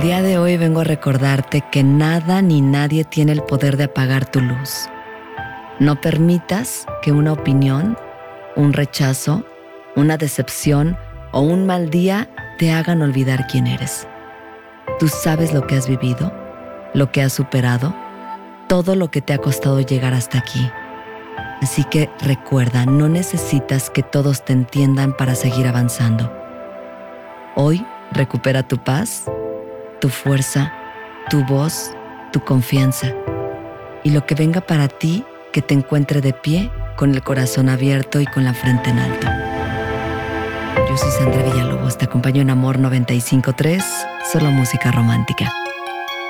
día de hoy vengo a recordarte que nada ni nadie tiene el poder de apagar tu luz. No permitas que una opinión, un rechazo, una decepción o un mal día te hagan olvidar quién eres. Tú sabes lo que has vivido, lo que has superado, todo lo que te ha costado llegar hasta aquí. Así que recuerda, no necesitas que todos te entiendan para seguir avanzando. Hoy recupera tu paz, tu fuerza, tu voz, tu confianza. Y lo que venga para ti, que te encuentre de pie, con el corazón abierto y con la frente en alto. Yo soy Sandra Villalobos, te acompaño en Amor 95.3, solo música romántica.